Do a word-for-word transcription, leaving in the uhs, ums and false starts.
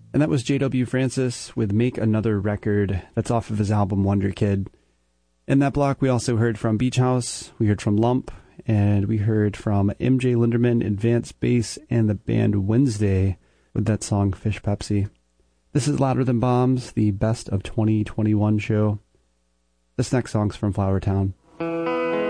And that was J W Francis with Make Another Record. That's off of his album Wonder Kid. In that block, we also heard from Beach House, we heard from Lump, and we heard from M J Linderman, Advanced Bass, and the band Wednesday with that song Fish Pepsi. This is Louder Than Bombs, the Best of twenty twenty-one show. This next song's from Flower Town.